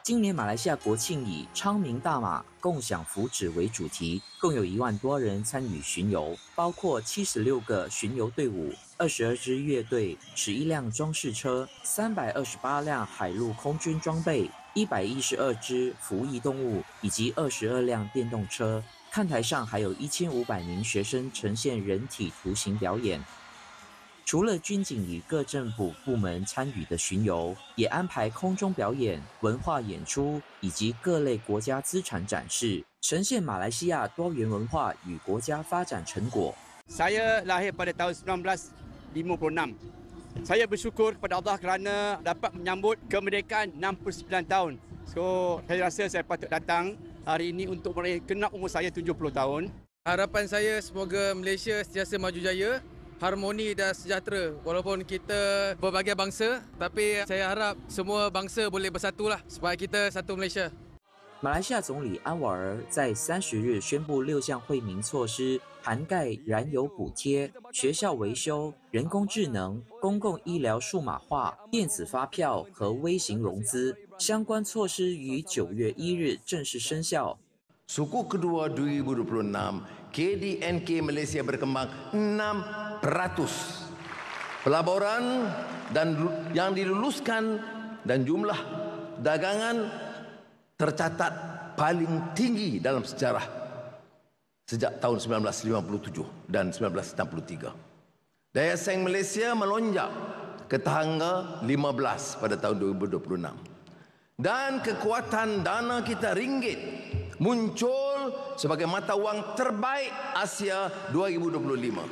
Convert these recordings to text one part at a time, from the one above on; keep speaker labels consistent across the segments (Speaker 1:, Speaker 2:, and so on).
Speaker 1: 今年马来西亚国庆以昌明大马共享福祉为主题，共有1万多人参与巡游，包括76个巡游队伍、22支乐队、11辆装饰车、328辆海陆空军装备、112只服役动物以及22辆电动车。看台上还有1500名学生呈现人体图形表演。除了军警与各政府部门参与的巡游，也安排空中表演、文化演出以及各类国家资产展示，呈现马来西亚多元文化与国家发展成果。
Speaker 2: Saya lahir pada tahun 1956. Saya bersyukur kepada Allah kerana dapat menyambut kemerdekaan 69 tahun. So, saya rasa saya patut datang hari ini untuk kenal umur saya 70 tahun.
Speaker 3: Harapan saya semoga Malaysia sentiasa maju jaya, harmoni dan sejahtera. Walaupun kita berbagai bangsa, tapi saya harap semua bangsa boleh bersatulah supaya kita satu Malaysia.
Speaker 1: 马来西亚总理安瓦尔在30日宣布6项惠民措施，涵盖燃油补贴、学校维修、人工智能、公共医疗数码化、电子发票和微型融资。相关措施于9月1日正式生效。
Speaker 4: Suku kedua 2026, KDNK Malaysia berkembang 6%. Pelaburan dan yang diluluskan dan jumlah dagangan tercatat paling tinggi dalam sejarah sejak tahun 1957 dan 1963. Daya saing Malaysia melonjak ke tangga 15 pada tahun 2026. Dan kekuatan dana kita ringgit muncul sebagai mata wang terbaik Asia 2025.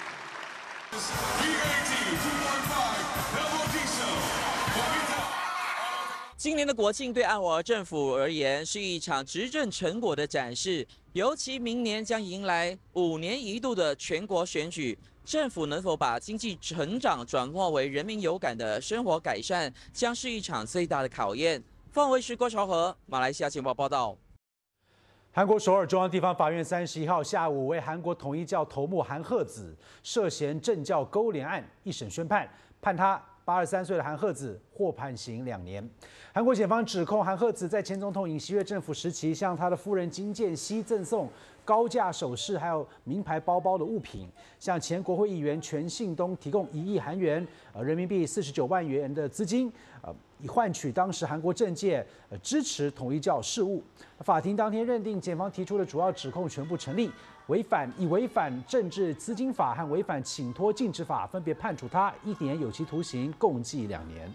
Speaker 5: 今年的国庆对安瓦尔政府而言是一场执政成果的展示，尤其明年将迎来5年一度的全国选举，政府能否把经济成长转化为人民有感的生活改善，将是一场最大的考验。凤凰卫视郭朝和，马来西亚情报报道。
Speaker 6: 韩国首尔中央地方法院31号下午为韩国统一教头目韩鹤子涉嫌政教勾连案一审宣判，判他83岁的韩鹤子获判刑2年。韩国检方指控韩鹤子在前总统尹锡悦政府时期，向他的夫人金建熙赠送高价首饰还有名牌包包的物品，向前国会议员全信东提供1亿韩元人民币49万元的资金，以换取当时韩国政界支持统一教事务。法庭当天认定检方提出的主要指控全部成立，违反政治资金法和违反请托禁止法，分别判处他1年有期徒刑，共计2年。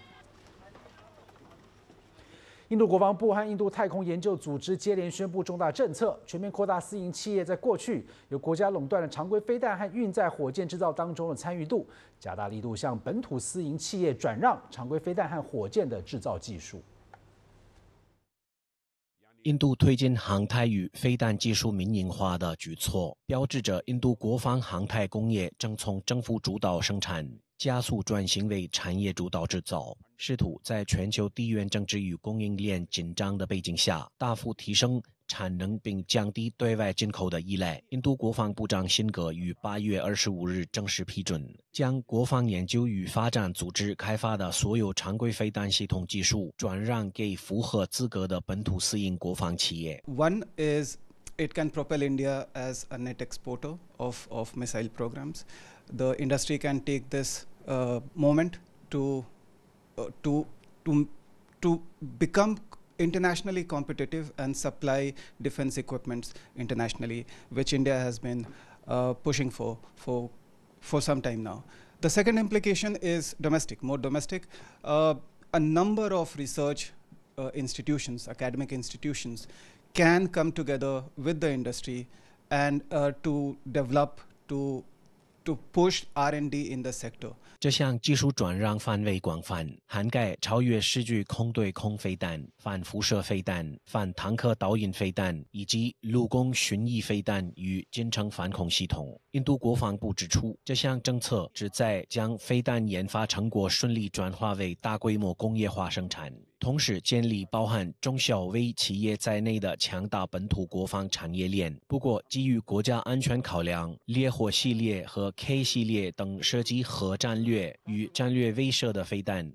Speaker 6: 印度国防部和印度太空研究组织接连宣布重大政策，全面扩大私营企业在过去由国家垄断的常规飞弹和运载火箭制造当中的参与度，加大力度向本土私营企业转让常规飞弹和火箭的制造技术。
Speaker 7: 印度推进航太与飞弹技术民营化的举措，标志着印度国防航太工业正从政府主导生产加速转型为产业主导制造，试图在全球地缘政治与供应链紧张的背景下，大幅提升产能并降低对外进口的依赖。印度国防部长辛格于8月25日正式批准，将国防研究与发展组织开发的所有常规飞弹系统技术转让给符合资格的本土私营国防企业。
Speaker 8: One is it can propel India as a net exporter of missile programs. The industry can take this moment to become internationally competitive and supply defense equipments internationally, which India has been pushing for some time now. The second implication is domestic, more domestic. A number of research institutions, academic institutions, can come together with the industry and to develop, to push R&D in the sector.
Speaker 7: 这项技术转让范围广泛，涵盖超越视距空对空飞弹、反辐射飞弹、反坦克导引飞弹以及陆空巡弋飞弹与近程反恐系统。印度国防部指出，这项政策旨在将飞弹研发成果顺利转化为大规模工业化生产，同时建立包含中小微企业在内的强大本土国防产业链。不过，基于国家安全考量，烈火系列和 K 系列等涉及核战略与战略威慑的飞弹